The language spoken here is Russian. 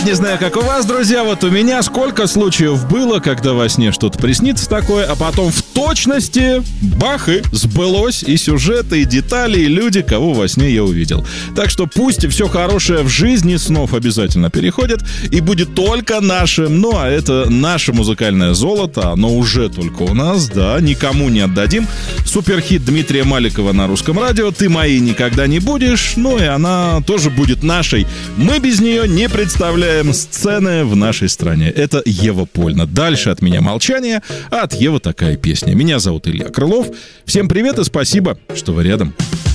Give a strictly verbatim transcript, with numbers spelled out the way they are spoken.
Не знаю, как у вас, друзья, вот у меня сколько случаев было, когда во сне что-то приснится такое, а потом в точности бах, и сбылось и сюжеты, и детали, и люди, кого во сне я увидел. Так что пусть все хорошее в жизни снов обязательно переходит и будет только нашим. Ну, а это наше музыкальное золото, оно уже только у нас, да, никому не отдадим. Суперхит Дмитрия Маликова на Русском радио «Ты моей никогда не будешь», ну и она тоже будет нашей. Мы без нее не представляем сцены в нашей стране. Это Ева Польна. Дальше от меня молчание, а от Евы такая песня. Меня зовут Илья Крылов. Всем привет и спасибо, что вы рядом.